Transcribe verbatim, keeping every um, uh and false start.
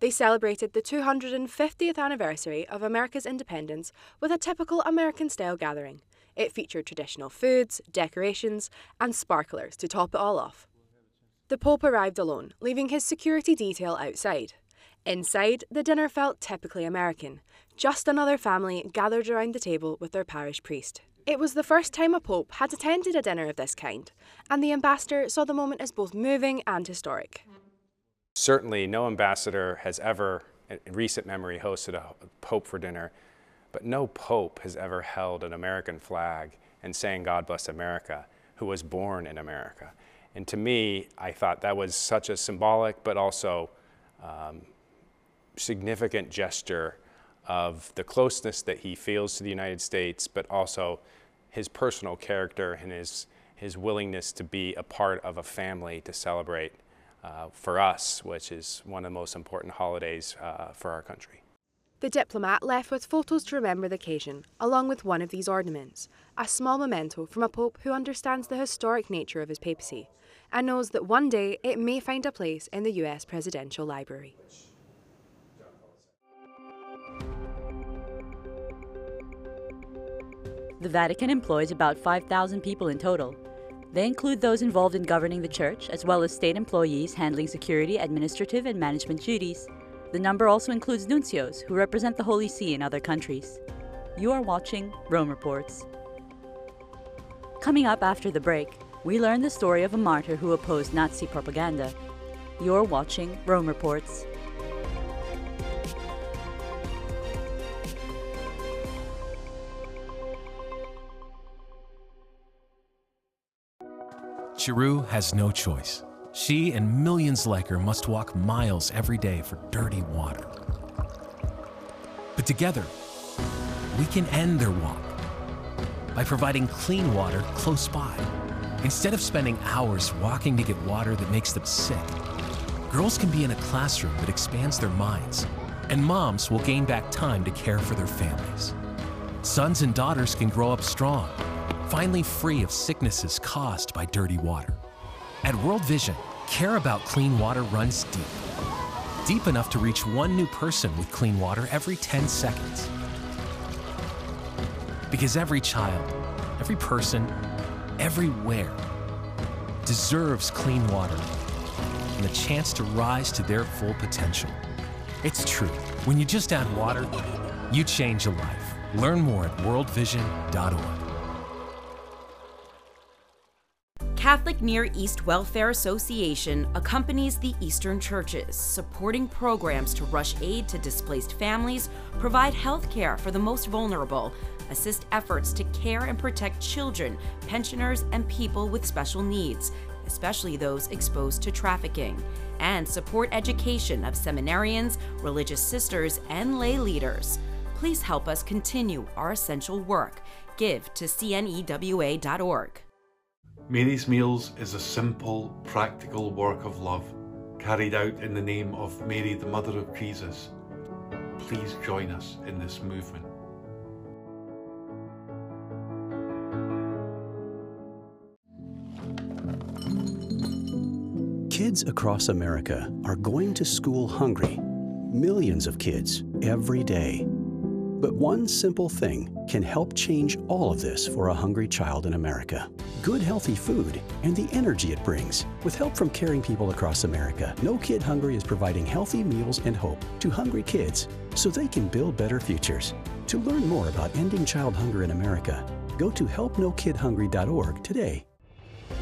They celebrated the two hundred fiftieth anniversary of America's independence with a typical American-style gathering. It featured traditional foods, decorations, and sparklers to top it all off. The Pope arrived alone, leaving his security detail outside. Inside, the dinner felt typically American, just another family gathered around the table with their parish priest. It was the first time a pope had attended a dinner of this kind, and the ambassador saw the moment as both moving and historic. Certainly, no ambassador has ever, in recent memory, hosted a pope for dinner, but no pope has ever held an American flag and sang "God Bless America," who was born in America. And to me, I thought that was such a symbolic but also um, significant gesture of the closeness that he feels to the United States, but also his personal character and his, his willingness to be a part of a family to celebrate uh, for us, which is one of the most important holidays uh, for our country. The diplomat left with photos to remember the occasion, along with one of these ornaments, a small memento from a pope who understands the historic nature of his papacy and knows that one day it may find a place in the U S Presidential Library. The Vatican employs about five thousand people in total. They include those involved in governing the church, as well as state employees handling security, administrative, and management duties. The number also includes nuncios, who represent the Holy See in other countries. You are watching Rome Reports. Coming up after the break, we learn the story of a martyr who opposed Nazi propaganda. You're watching Rome Reports. Chiru has no choice. She and millions like her must walk miles every day for dirty water. But together, we can end their walk by providing clean water close by. Instead of spending hours walking to get water that makes them sick, girls can be in a classroom that expands their minds, and moms will gain back time to care for their families. Sons and daughters can grow up strong, finally free of sicknesses caused by dirty water. At World Vision, care about clean water runs deep. Deep enough to reach one new person with clean water every ten seconds. Because every child, every person, everywhere deserves clean water and the chance to rise to their full potential. It's true. When you just add water, you change a life. Learn more at world vision dot org. Catholic Near East Welfare Association accompanies the Eastern churches, supporting programs to rush aid to displaced families, provide health care for the most vulnerable, assist efforts to care and protect children, pensioners, and people with special needs, especially those exposed to trafficking, and support education of seminarians, religious sisters, and lay leaders. Please help us continue our essential work. Give to C N E W A dot org. Mary's Meals is a simple, practical work of love, carried out in the name of Mary, the Mother of Jesus. Please join us in this movement. Kids across America are going to school hungry. Millions of kids every day. But one simple thing can help change all of this for a hungry child in America. Good, healthy food and the energy it brings. With help from caring people across America, No Kid Hungry is providing healthy meals and hope to hungry kids so they can build better futures. To learn more about ending child hunger in America, go to help no kid hungry dot org today.